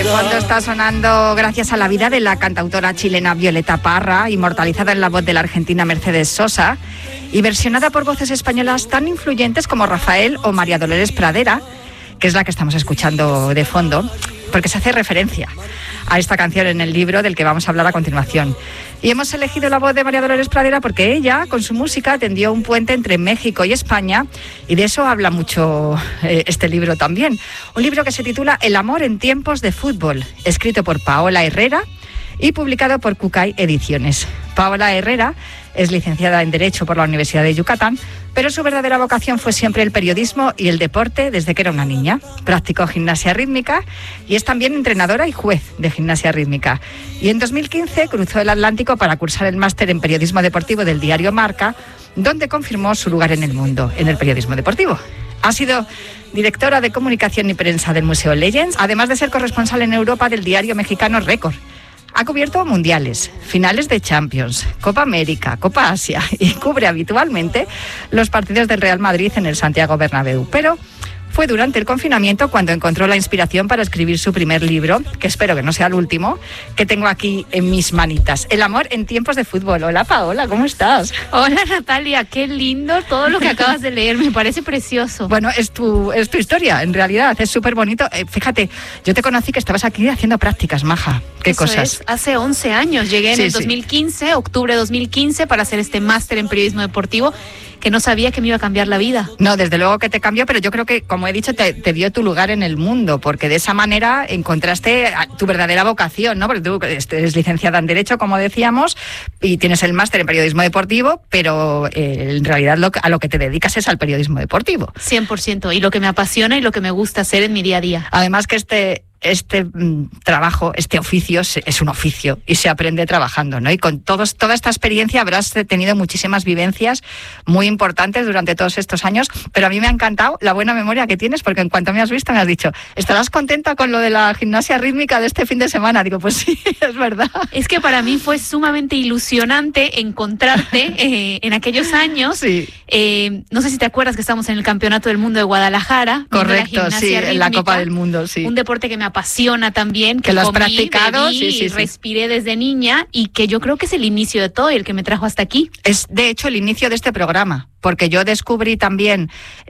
Cuando está sonando gracias a la vida de la cantautora chilena Violeta Parra, inmortalizada en la voz de la argentina Mercedes Sosa y versionada por voces españolas tan influyentes como Rafael o María Dolores Pradera, que es la que estamos escuchando de fondo, porque se hace referencia a esta canción en el libro del que vamos a hablar a continuación. Y hemos elegido la voz de María Dolores Pradera porque ella, con su música, tendió un puente entre México y España, y de eso habla mucho este libro también. Un libro que se titula El amor en tiempos de fútbol, escrito por Paola Herrera y publicado por Cucay Ediciones. Paola Herrera es licenciada en Derecho por la Universidad de Yucatán, pero su verdadera vocación fue siempre el periodismo y el deporte desde que era una niña. Practicó gimnasia rítmica y es también entrenadora y juez de gimnasia rítmica. Y en 2015 cruzó el Atlántico para cursar el máster en periodismo deportivo del diario Marca, donde confirmó su lugar en el mundo, en el periodismo deportivo. Ha sido directora de comunicación y prensa del Museo Legends, además de ser corresponsal en Europa del diario mexicano Récord. Ha cubierto mundiales, finales de Champions, Copa América, Copa Asia y cubre habitualmente los partidos del Real Madrid en el Santiago Bernabéu. Pero fue durante el confinamiento cuando encontró la inspiración para escribir su primer libro, que espero que no sea el último, que tengo aquí en mis manitas. El amor en tiempos de fútbol. Hola Paola, ¿cómo estás? Hola Natalia, qué lindo todo lo que acabas de leer, me parece precioso. Bueno, es tu historia, en realidad, es súper bonito. Fíjate, yo te conocí que estabas aquí haciendo prácticas, maja. ¿Qué Eso cosas? Es, hace 11 años, llegué en el 2015, octubre de 2015, para hacer este máster en periodismo deportivo, que no sabía que me iba a cambiar la vida. No, desde luego que te cambió, pero yo creo que, como he dicho, te dio tu lugar en el mundo, porque de esa manera encontraste tu verdadera vocación, ¿no? Porque tú eres licenciada en Derecho, como decíamos, y tienes el máster en periodismo deportivo, pero en realidad a lo que te dedicas es al periodismo deportivo. 100%, y lo que me apasiona y lo que me gusta hacer en mi día a día. Además que este trabajo, este oficio es un oficio y se aprende trabajando, ¿no? Y con toda esta experiencia habrás tenido muchísimas vivencias muy importantes durante todos estos años, pero a mí me ha encantado la buena memoria que tienes, porque en cuanto me has visto me has dicho, ¿estarás contenta con lo de la gimnasia rítmica de este fin de semana? Digo, pues sí, es verdad. Es que para mí fue sumamente ilusionante encontrarte en aquellos años. Sí. No sé si te acuerdas que estamos en el Campeonato del Mundo de Guadalajara. Correcto, sí, en la Copa del Mundo, sí. Un deporte que me apasiona también, que lo has practicado, bebí, respiré desde niña, y que yo creo que es el inicio de todo y el que me trajo hasta aquí. Es de hecho el inicio de este programa, porque yo descubrí también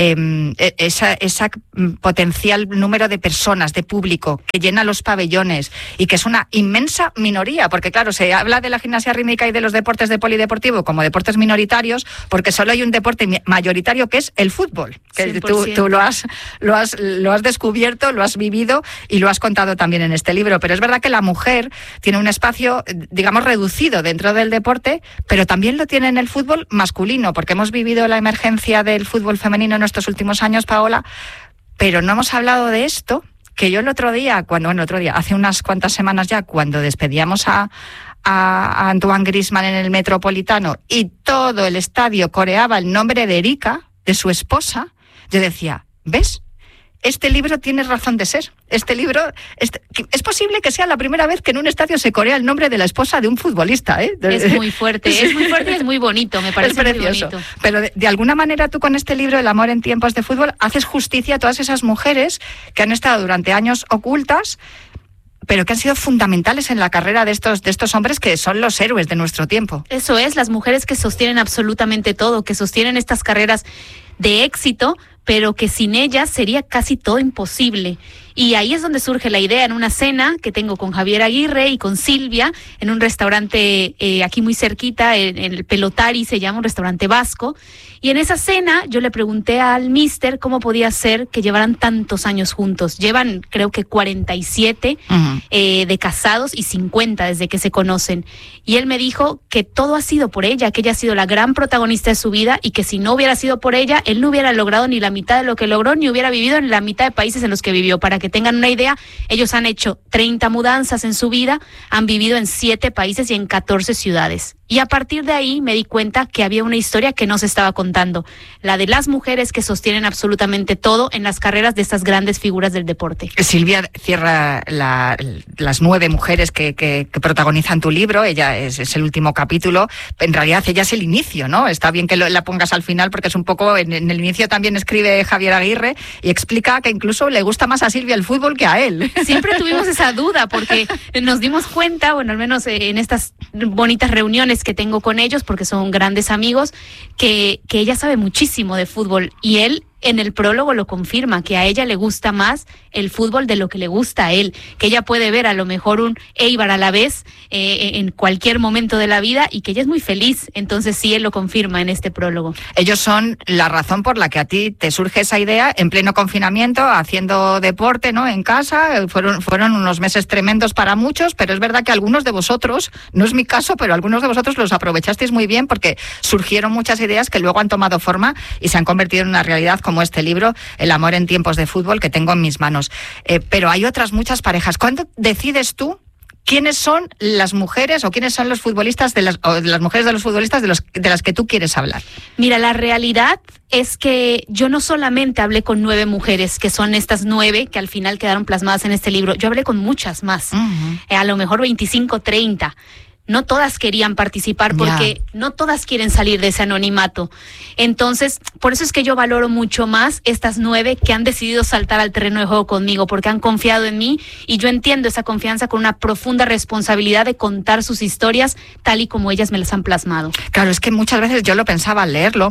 esa potencial número de personas, de público que llena los pabellones y que es una inmensa minoría, porque claro, se habla de la gimnasia rítmica y de los deportes de polideportivo como deportes minoritarios, porque solo hay un deporte mayoritario que es el fútbol, que tú lo has descubierto, lo has vivido y lo has contado también en este libro. Pero es verdad que la mujer tiene un espacio, digamos, reducido dentro del deporte, pero también lo tiene en el fútbol masculino, porque hemos vivido la emergencia del fútbol femenino en estos últimos años, Paola, pero no hemos hablado de esto, que yo hace unas cuantas semanas ya, cuando despedíamos a Antoine Griezmann en el Metropolitano y todo el estadio coreaba el nombre de Erika, de su esposa, yo decía, ¿ves? Este libro tiene razón de ser. Este libro, es posible que sea la primera vez que en un estadio se corea el nombre de la esposa de un futbolista, ¿eh? Es muy fuerte, sí. Es muy fuerte y es muy bonito, me parece muy bonito. Pero de alguna manera tú con este libro, El amor en tiempos de fútbol, haces justicia a todas esas mujeres que han estado durante años ocultas, pero que han sido fundamentales en la carrera de estos hombres que son los héroes de nuestro tiempo. Eso es, las mujeres que sostienen absolutamente todo, que sostienen estas carreras de éxito, pero que sin ellas sería casi todo imposible. Y ahí es donde surge la idea, en una cena que tengo con Javier Aguirre y con Silvia, en un restaurante aquí muy cerquita, en el Pelotari, se llama un restaurante vasco. Y en esa cena yo le pregunté al míster cómo podía ser que llevaran tantos años juntos. Llevan creo que 47 de casados y 50 desde que se conocen. Y él me dijo que todo ha sido por ella, que ella ha sido la gran protagonista de su vida y que si no hubiera sido por ella, él no hubiera logrado ni la mitad de lo que logró, ni hubiera vivido en la mitad de países en los que vivió. Para que tengan una idea, ellos han hecho 30 mudanzas en su vida, han vivido en 7 países y en 14 ciudades. Y a partir de ahí me di cuenta que había una historia que no se estaba contando, la de las mujeres que sostienen absolutamente todo en las carreras de estas grandes figuras del deporte. Silvia cierra las 9 mujeres que protagonizan tu libro. Ella es el último capítulo. En realidad ella es el inicio, ¿no? Está bien que la pongas al final porque es un poco, en el inicio también escribe Javier Aguirre y explica que incluso le gusta más a Silvia el fútbol que a él. Siempre tuvimos esa duda porque nos dimos cuenta, bueno, al menos en estas bonitas reuniones que tengo con ellos, porque son grandes amigos, que ella sabe muchísimo de fútbol y él en el prólogo lo confirma, que a ella le gusta más el fútbol de lo que le gusta a él, que ella puede ver a lo mejor un Eibar a la vez en cualquier momento de la vida y que ella es muy feliz. Entonces sí, él lo confirma en este prólogo. Ellos son la razón por la que a ti te surge esa idea en pleno confinamiento, haciendo deporte, ¿no?, en casa. Fueron unos meses tremendos para muchos, pero es verdad que algunos de vosotros, no es mi caso, pero algunos de vosotros los aprovechasteis muy bien porque surgieron muchas ideas que luego han tomado forma y se han convertido en una realidad, como este libro, El amor en tiempos de fútbol, que tengo en mis manos. Pero hay otras muchas parejas. ¿Cuándo decides tú quiénes son las mujeres o quiénes son los futbolistas de las mujeres de los futbolistas de las que tú quieres hablar? Mira, la realidad es que yo no solamente hablé con 9 mujeres, que son estas 9 que al final quedaron plasmadas en este libro. Yo hablé con muchas más, a lo mejor 25, 30. No todas querían participar porque no todas quieren salir de ese anonimato. Entonces, por eso es que yo valoro mucho más estas 9 que han decidido saltar al terreno de juego conmigo, porque han confiado en mí y yo entiendo esa confianza con una profunda responsabilidad de contar sus historias tal y como ellas me las han plasmado. Claro, es que muchas veces yo lo pensaba al leerlo.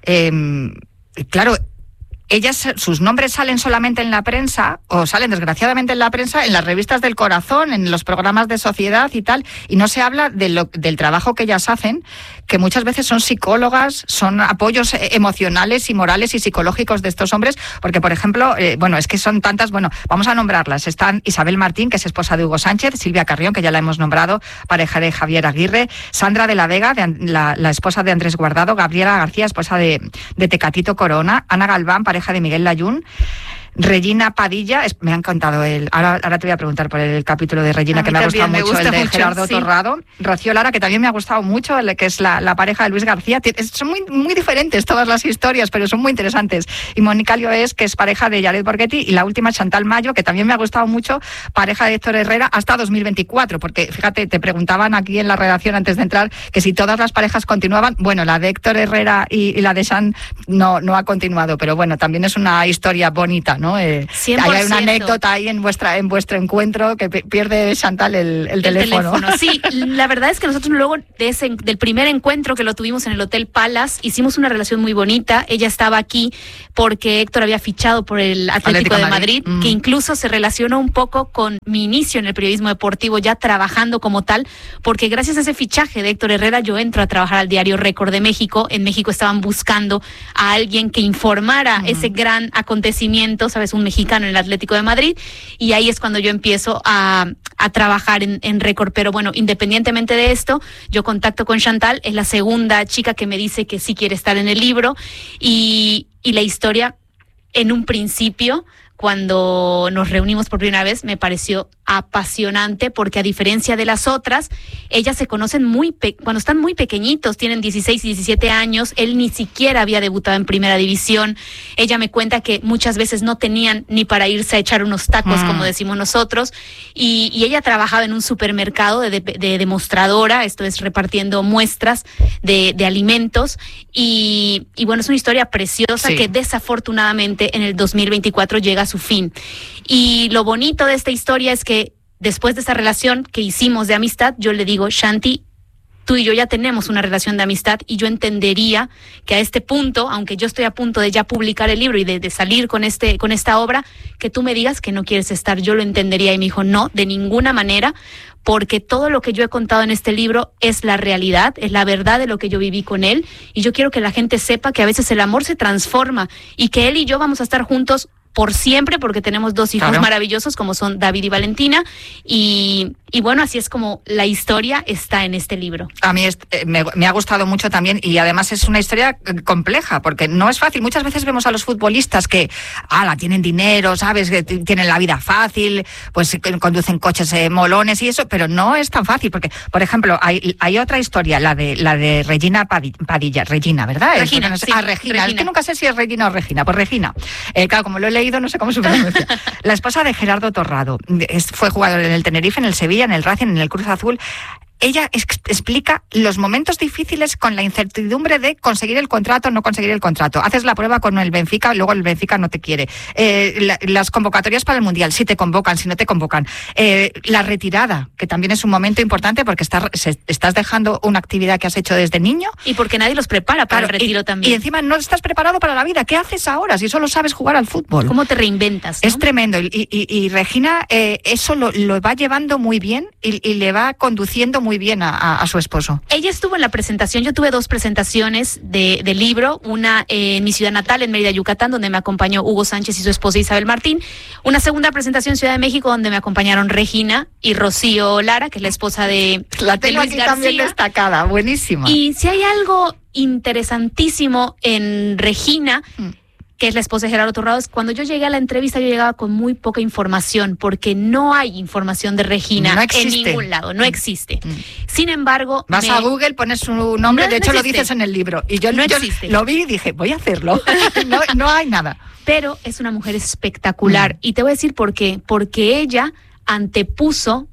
Claro, ellas, sus nombres salen solamente en la prensa, o salen desgraciadamente en la prensa, en las revistas del corazón, en los programas de sociedad y tal, y no se habla del trabajo que ellas hacen, que muchas veces son psicólogas, son apoyos emocionales y morales y psicológicos de estos hombres, porque, por ejemplo, es que son tantas, vamos a nombrarlas. Están Isabel Martín, que es esposa de Hugo Sánchez, Silvia Carrión, que ya la hemos nombrado, pareja de Javier Aguirre, Sandra de la Vega, la esposa de Andrés Guardado, Gabriela García, esposa de Tecatito Corona, Ana Galván, pareja de Miguel Layún, Regina Padilla, me ha encantado ahora te voy a preguntar por el capítulo de Regina, que me ha gustado mucho, el de Gerardo Torrado. Rocío Lara, que también me ha gustado mucho, que es la pareja de Luis García. Son muy, muy diferentes todas las historias, pero son muy interesantes. Y Mónica Lloés, que es pareja de Jared Borghetti, y la última, Chantal Mayo, que también me ha gustado mucho, pareja de Héctor Herrera, hasta 2024, porque fíjate, te preguntaban aquí en la redacción antes de entrar que si todas las parejas continuaban. Bueno, la de Héctor Herrera y la de Chan no ha continuado, pero bueno, también es una historia bonita, ¿no? 100%. Hay una anécdota ahí en vuestro encuentro que pierde Chantal el teléfono. Sí, la verdad es que nosotros luego del primer encuentro que lo tuvimos en el Hotel Palace, hicimos una relación muy bonita. Ella estaba aquí porque Héctor había fichado por el Atlético de Madrid, que incluso se relacionó un poco con mi inicio en el periodismo deportivo, ya trabajando como tal, porque gracias a ese fichaje de Héctor Herrera yo entro a trabajar al diario Récord de México. En México estaban buscando a alguien que informara ese gran acontecimiento, ¿sabes? Un mexicano en el Atlético de Madrid, y ahí es cuando yo empiezo a trabajar en Récord. Pero bueno, independientemente de esto, yo contacto con Chantal, es la segunda chica que me dice que sí quiere estar en el libro, y la historia en un principio, cuando nos reunimos por primera vez, me pareció apasionante, porque a diferencia de las otras, ellas se conocen cuando están muy pequeñitos, tienen 16 y 17 años, él ni siquiera había debutado en primera división. Ella me cuenta que muchas veces no tenían ni para irse a echar unos tacos, como decimos nosotros, y ella trabajaba en un supermercado de demostradora, esto es repartiendo muestras de alimentos, y bueno, es una historia preciosa que desafortunadamente en el 2024 llega a su fin. Y lo bonito de esta historia es que después de esa relación que hicimos de amistad, yo le digo: Shanti, tú y yo ya tenemos una relación de amistad, y yo entendería que a este punto, aunque yo estoy a punto de ya publicar el libro y de salir con esta obra, que tú me digas que no quieres estar. Yo lo entendería. Y me dijo: no, de ninguna manera, porque todo lo que yo he contado en este libro es la realidad, es la verdad de lo que yo viví con él, y yo quiero que la gente sepa que a veces el amor se transforma y que él y yo vamos a estar juntos por siempre, porque tenemos 2 hijos maravillosos como son David y Valentina, y Y bueno, así es como la historia está en este libro. A mí me ha gustado mucho también, y además es una historia compleja, porque no es fácil. Muchas veces vemos a los futbolistas que tienen dinero, ¿sabes? Que tienen la vida fácil, pues conducen coches molones y eso, pero no es tan fácil, porque, por ejemplo, hay otra historia, la de Regina Padilla. Regina, ¿verdad? Regina, no sé, sí, Regina. Es que nunca sé si es Regina o Regina. Pues Regina. Claro, como lo he leído, no sé cómo se pronuncia. La esposa de Gerardo Torrado. Fue jugador en el Tenerife, en el Sevilla, en el Racing, en el Cruz Azul. Ella explica los momentos difíciles con la incertidumbre de conseguir el contrato o no conseguir el contrato. Haces la prueba con el Benfica, luego el Benfica no te quiere. Las convocatorias para el Mundial, si te convocan, si no te convocan. La retirada, que también es un momento importante porque estás dejando una actividad que has hecho desde niño. Y porque nadie los prepara para el retiro también. Y encima no estás preparado para la vida. ¿Qué haces ahora si solo sabes jugar al fútbol? ¿Cómo te reinventas, no? Es tremendo. Y Regina eso lo va llevando muy bien y le va conduciendo muy bien a su esposo. Ella estuvo en la presentación, yo tuve 2 presentaciones del libro, una en mi ciudad natal, en Mérida, Yucatán, donde me acompañó Hugo Sánchez y su esposa Isabel Martín, una segunda presentación en Ciudad de México, donde me acompañaron Regina y Rocío Lara, que es la esposa de La tengo Luis aquí García. también destacada, buenísima. Y si hay algo interesantísimo en Regina, que es la esposa de Gerardo Torrado, es cuando yo llegué a la entrevista, yo llegaba con muy poca información, porque no hay información de Regina en ningún lado, no existe. Sin embargo... Vas a Google, pones su nombre, de hecho lo dices en el libro, y yo lo vi y dije, voy a hacerlo. no hay nada. Pero es una mujer espectacular, y te voy a decir por qué. Porque ella antepuso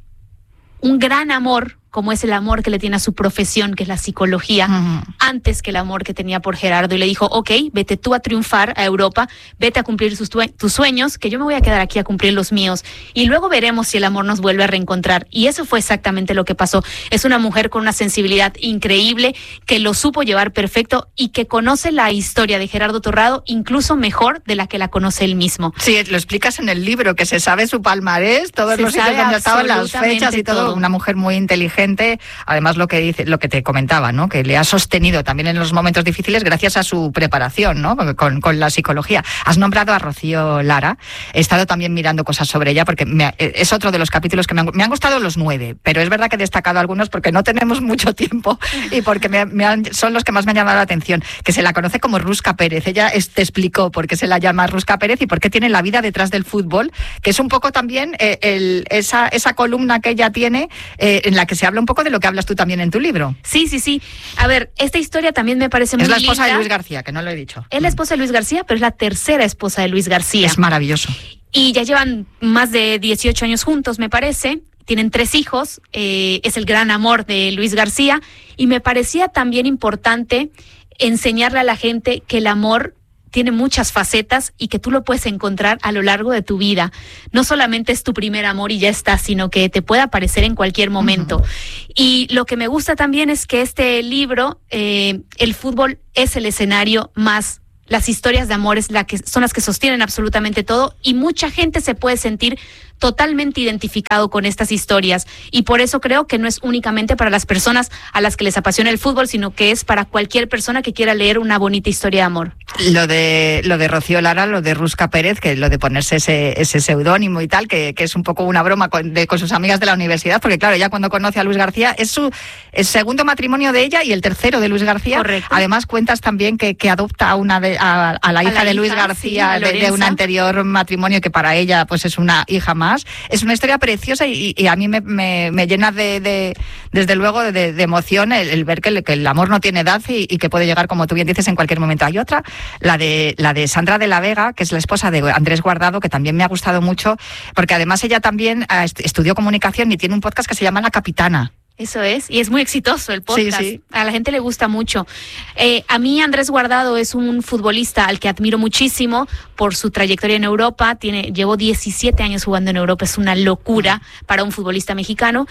un gran amor, como es el amor que le tiene a su profesión, que es la psicología, antes que el amor que tenía por Gerardo. Y le dijo, ok, vete tú a triunfar a Europa, vete a cumplir tus sueños, que yo me voy a quedar aquí a cumplir los míos. Y luego veremos si el amor nos vuelve a reencontrar. Y eso fue exactamente lo que pasó. Es una mujer con una sensibilidad increíble, que lo supo llevar perfecto y que conoce la historia de Gerardo Torrado incluso mejor de la que la conoce él mismo. Sí, lo explicas en el libro, que se sabe su palmarés, todos los sitios donde estaban, las fechas y todo. Una mujer muy inteligente. Además, lo que te comentaba, ¿no? Que le ha sostenido también en los momentos difíciles gracias a su preparación, ¿no? Con la psicología. Has nombrado a Rocío Lara. He estado también mirando cosas sobre ella porque es otro de los capítulos que me han gustado los 9, pero es verdad que he destacado algunos porque no tenemos mucho tiempo y porque son los que más me han llamado la atención. Que se la conoce como Rusca Pérez. Ella te explicó por qué se la llama Rusca Pérez y por qué tiene la vida detrás del fútbol, que es un poco también esa columna que ella tiene en la que se habla un poco de lo que hablas tú también en tu libro. Sí. A ver, esta historia también me parece muy linda. Es la esposa de Luis García, que no lo he dicho. Es la esposa de Luis García, pero es la tercera esposa de Luis García. Es maravilloso. Y ya llevan más de 18 años juntos, me parece. Tienen 3 hijos. Es el gran amor de Luis García. Y me parecía también importante enseñarle a la gente que el amor tiene muchas facetas y que tú lo puedes encontrar a lo largo de tu vida. No solamente es tu primer amor y ya está, sino que te puede aparecer en cualquier momento. Y lo que me gusta también es que este libro, el fútbol es el escenario más... Las historias de amor son las que sostienen absolutamente todo y mucha gente se puede sentir totalmente identificado con estas historias y por eso creo que no es únicamente para las personas a las que les apasiona el fútbol, sino que es para cualquier persona que quiera leer una bonita historia de amor. Lo de Rocío Lara, lo de Rusca Pérez, que lo de ponerse ese seudónimo y tal, que es un poco una broma con sus amigas de la universidad, porque claro, ella cuando conoce a Luis García, es el segundo matrimonio de ella y el tercero de Luis García. Correcto. Además cuentas también que adopta a la hija de Luis García, sí, de un anterior matrimonio que para ella pues es una hija más. Es una historia preciosa y a mí me llena desde luego de emoción el ver que el amor no tiene edad y que puede llegar, como tú bien dices, en cualquier momento. Hay otra, la de Sandra de la Vega, que es la esposa de Andrés Guardado, que también me ha gustado mucho, porque además ella también estudió comunicación y tiene un podcast que se llama La Capitana. Eso es, y es muy exitoso el podcast. Sí. A la gente le gusta mucho. A mí Andrés Guardado es un futbolista al que admiro muchísimo por su trayectoria en Europa. Llevó 17 años jugando en Europa, es una locura para un futbolista mexicano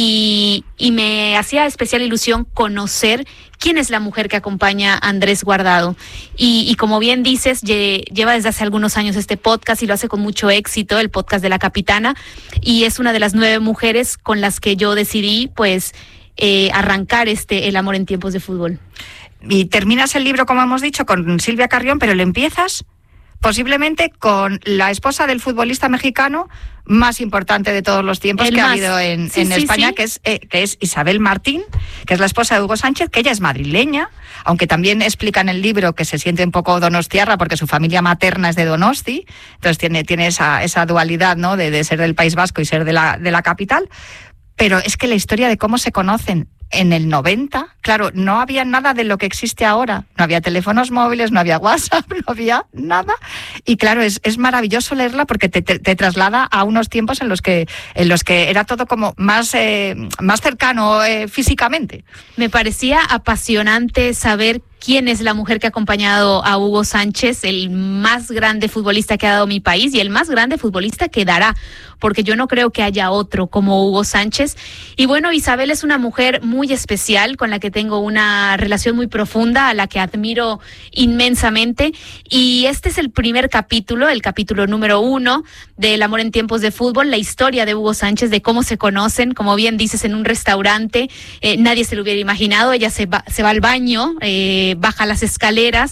y me hacía especial ilusión conocer quién es la mujer que acompaña a Andrés Guardado. Y como bien dices, lleva desde hace algunos años este podcast y lo hace con mucho éxito, el podcast de La Capitana, y es una de las 9 mujeres con las que yo decidí pues arrancar el amor en tiempos de fútbol. Y terminas el libro, como hemos dicho, con Silvia Carrión, pero lo empiezas posiblemente con la esposa del futbolista mexicano más importante de todos los tiempos ha habido en España, sí. que es Isabel Martín, que es la esposa de Hugo Sánchez, que ella es madrileña, aunque también explica en el libro que se siente un poco donostiarra porque su familia materna es de Donosti, entonces tiene esa dualidad, ¿no?, de ser del País Vasco y ser de la capital. Pero es que la historia de cómo se conocen en el 90, claro, no había nada de lo que existe ahora. No había teléfonos móviles, no había WhatsApp, no había nada. Y claro, es maravilloso leerla porque te traslada a unos tiempos en los que era todo como más cercano físicamente. Me parecía apasionante saber quién es la mujer que ha acompañado a Hugo Sánchez, el más grande futbolista que ha dado mi país y el más grande futbolista que dará, porque yo no creo que haya otro como Hugo Sánchez. Y bueno, Isabel es una mujer muy especial, con la que tengo una relación muy profunda, a la que admiro inmensamente. Y este es el primer capítulo, el capítulo número 1 de El amor en tiempos de fútbol, la historia de Hugo Sánchez, de cómo se conocen, como bien dices, en un restaurante. Nadie se lo hubiera imaginado. Ella se va al baño, baja las escaleras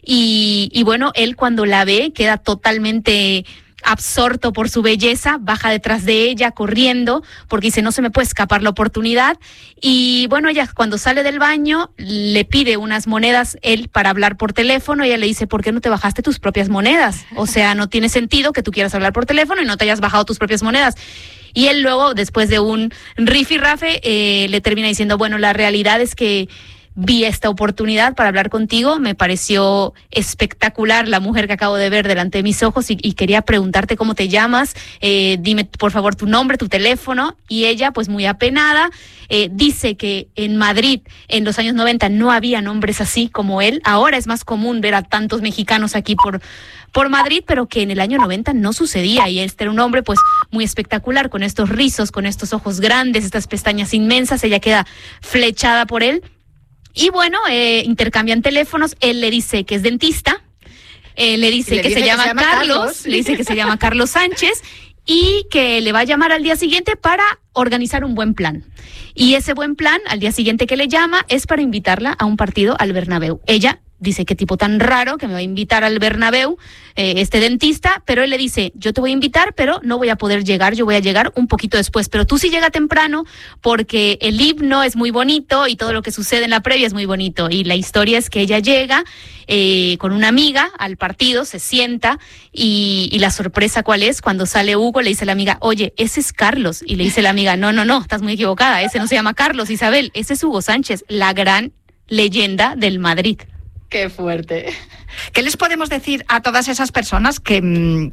y bueno, él cuando la ve queda totalmente absorto por su belleza, baja detrás de ella corriendo porque dice, no se me puede escapar la oportunidad. Y bueno, ella cuando sale del baño le pide unas monedas él para hablar por teléfono. Ella le dice, ¿por qué no te bajaste tus propias monedas? O sea, no tiene sentido que tú quieras hablar por teléfono y no te hayas bajado tus propias monedas. Y él luego, después de un rifirrafe, le termina diciendo, bueno, la realidad es que vi esta oportunidad para hablar contigo, me pareció espectacular la mujer que acabo de ver delante de mis ojos y quería preguntarte cómo te llamas, dime por favor tu nombre, tu teléfono. Y ella, pues muy apenada, dice que en Madrid en los años 90 no había nombres así como él. Ahora es más común ver a tantos mexicanos aquí por Madrid, pero que en el año 90 no sucedía, y este era un hombre pues muy espectacular, con estos rizos, con estos ojos grandes, estas pestañas inmensas. Ella queda flechada por él. Y bueno, intercambian teléfonos, él le dice que es dentista, le dice que se llama Carlos, le dice que se llama Carlos Sánchez y que le va a llamar al día siguiente para organizar un buen plan. Y ese buen plan, al día siguiente que le llama, es para invitarla a un partido al Bernabéu. Ella dice, qué tipo tan raro que me va a invitar al Bernabéu, este dentista, pero él le dice, yo te voy a invitar, pero no voy a poder llegar, yo voy a llegar un poquito después, pero tú sí llega temprano porque el himno es muy bonito y todo lo que sucede en la previa es muy bonito. Y la historia es que ella llega con una amiga al partido, se sienta y la sorpresa ¿cuál es? Cuando sale Hugo le dice a la amiga, oye, ese es Carlos. Y le dice la amiga, no, estás muy equivocada, ese no se llama Carlos, Isabel, ese es Hugo Sánchez, la gran leyenda del Madrid. ¡Qué fuerte! ¿Qué les podemos decir a todas esas personas que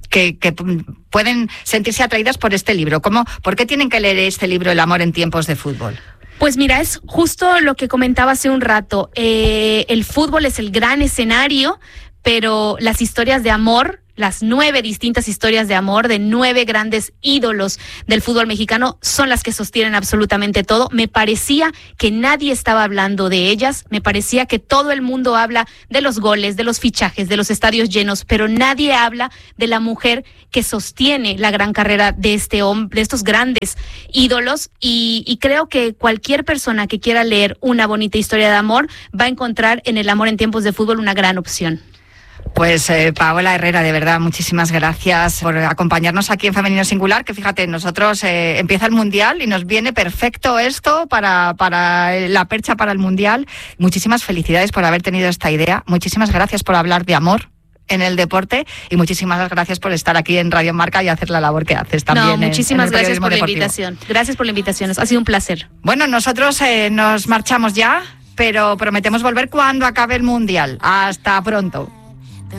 pueden sentirse atraídas por este libro? ¿Por qué tienen que leer este libro, El amor en tiempos de fútbol? Pues mira, es justo lo que comentaba hace un rato. El fútbol es el gran escenario, pero las historias de amor, las 9 distintas historias de amor de 9 grandes ídolos del fútbol mexicano son las que sostienen absolutamente todo. Me parecía que nadie estaba hablando de ellas, me parecía que todo el mundo habla de los goles, de los fichajes, de los estadios llenos, pero nadie habla de la mujer que sostiene la gran carrera de este hombre, de estos grandes ídolos, y creo que cualquier persona que quiera leer una bonita historia de amor va a encontrar en El amor en tiempos de fútbol una gran opción. Pues Paola Herrera, de verdad, muchísimas gracias por acompañarnos aquí en Femenino Singular, que fíjate, nosotros empieza el Mundial y nos viene perfecto esto para la percha para el Mundial. Muchísimas felicidades por haber tenido esta idea, muchísimas gracias por hablar de amor en el deporte y muchísimas gracias por estar aquí en Radio Marca y hacer la labor que haces también. No, muchísimas gracias por deportivo. La invitación. Gracias por la invitación, ha sido un placer. Bueno, nosotros nos marchamos ya, pero prometemos volver cuando acabe el Mundial. Hasta pronto.